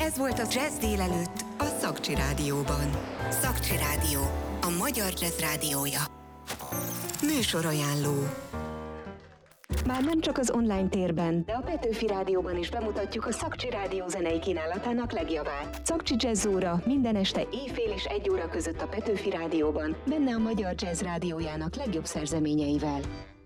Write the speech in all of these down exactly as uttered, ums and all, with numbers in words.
Ez volt a Jazz délelőtt a Szakcsi Rádióban. Szakcsi Rádió, a magyar jazz rádiója. Műsorajánló. Már nem csak az online térben, de a Petőfi Rádióban is bemutatjuk a Szakcsi Rádió zenei kínálatának legjavát. Szakcsi Jazz óra minden este éjfél és egy óra között a Petőfi Rádióban, benne a magyar jazz rádiójának legjobb szerzeményeivel.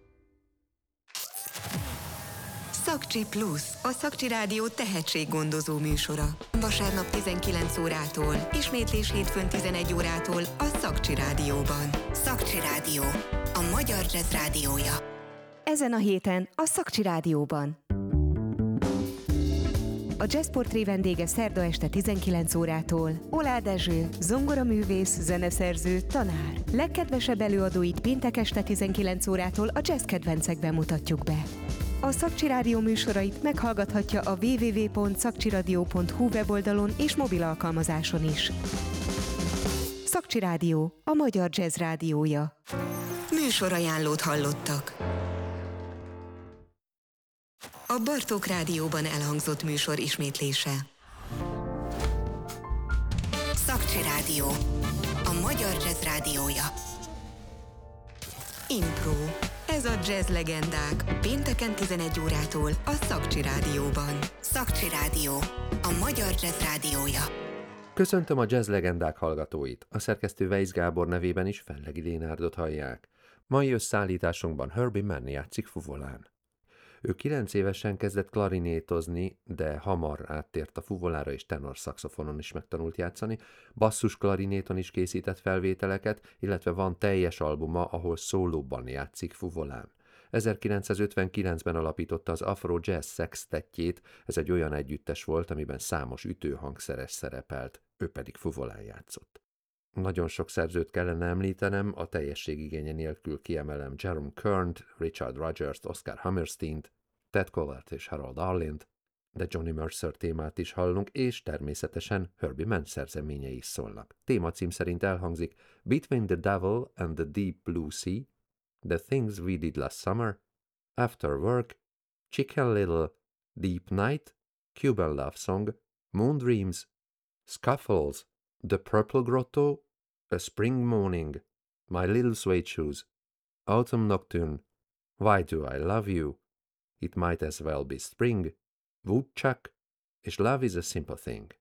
Szakcsi Plusz, a Szakcsi Rádió tehetséggondozó műsora. Vasárnap tizenkilenc órától, ismétlés hétfőn tizenegy órától a Szakcsi Rádióban. Szakcsi Rádió, a magyar jazz rádiója. Ezen a héten a Szakcsi Rádióban. A Jazz Portré vendége szerda este tizenkilenc órától Oláh Dezső, zongoraművész, zeneszerző, tanár. Legkedvesebb előadóit péntek este tizenkilenc órától a jazz kedvencekben mutatjuk be. A Szakcsi Rádió műsorait meghallgathatja a double-u double-u double-u pont szakcsiradio pont hu weboldalon és mobil alkalmazáson is. Szakcsi Rádió, a magyar jazz rádiója. Műsorajánlót hallottak. A Bartók Rádióban elhangzott műsor ismétlése. Szakcsi Rádió, a magyar jazz rádiója. Impro. Ez a jazz legendák pénteken tizenegy órától a Szakcsi Rádióban. Szakcsi Rádió, a magyar jazz rádiója. Köszöntöm a jazz legendák hallgatóit. A szerkesztő Weisz Gábor nevében is Fellegi Lénárdot hallják. Mai összeállításunkban Herbie Mann játszik fuvolán. Ő kilenc évesen kezdett klarinétozni, de hamar áttért a fuvolára és tenor szaxofonon is megtanult játszani, basszus klarinéton is készített felvételeket, illetve van teljes albuma, ahol szólóban játszik fuvolán. ezerkilencszázötvenkilencben alapította az Afro Jazz Sextettjét, ez egy olyan együttes volt, amiben számos ütőhangszeres szerepelt, ő pedig fuvolán játszott. Nagyon sok szerzőt kellene említenem, a teljesség igénye nélkül kiemelem Jerome Kernt, Richard Rodgers-t, Oscar Hammersteint, Ted Covert és Harold Arlint, de Johnny Mercer témát is hallunk, és természetesen Herbie Mann szerzeményei is szólnak. Témacím szerint elhangzik Between the Devil and the Deep Blue Sea, The Things We Did Last Summer, After Work, Chicken Little, Deep Night, Cuban Love Song, Moon Dreams, Scuffles, The Purple Grotto, A Spring Morning, My Little Suede Shoes, Autumn Nocturne, Why Do I Love You, It Might As Well Be Spring, Woodchuck és Love Is a Simple Thing.